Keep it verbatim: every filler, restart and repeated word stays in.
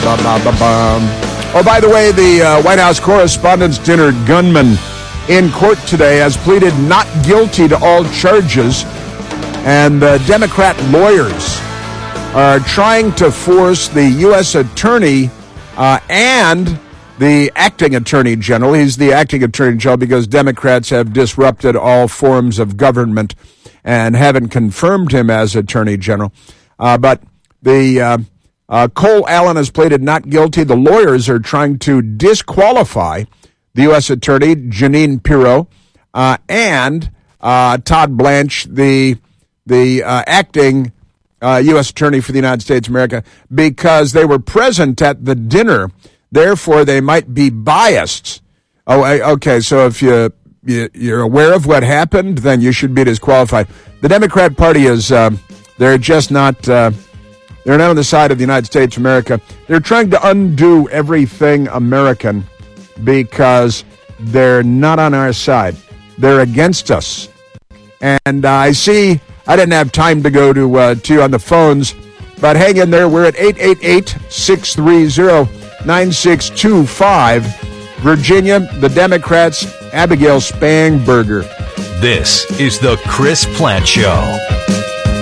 Oh, by the way, the uh, White House Correspondents' Dinner gunman in court today has pleaded not guilty to all charges, and uh, Democrat lawyers are trying to force the U S attorney uh, and the acting attorney general. He's the acting attorney general because Democrats have disrupted all forms of government and haven't confirmed him as attorney general. Uh, but the uh, uh, Cole Allen has pleaded not guilty. The lawyers are trying to disqualify the U S attorney, Jeanine Pirro, uh, and uh, Todd Blanche, the the uh, acting uh, U S attorney for the United States of America, because they were present at the dinner. Therefore, they might be biased. Oh, okay. So if you, you you're aware of what happened, then you should be disqualified. The Democrat Party is uh, they're just not uh, they're not on the side of the United States of America. They're trying to undo everything American because they're not on our side. They're against us. And uh, I see. I didn't have time to go to uh, to you on the phones, but hang in there. We're at eight eight eight, six three zero, nine six two five. Virginia, the Democrats, Abigail Spanberger. This is the Chris Plante Show.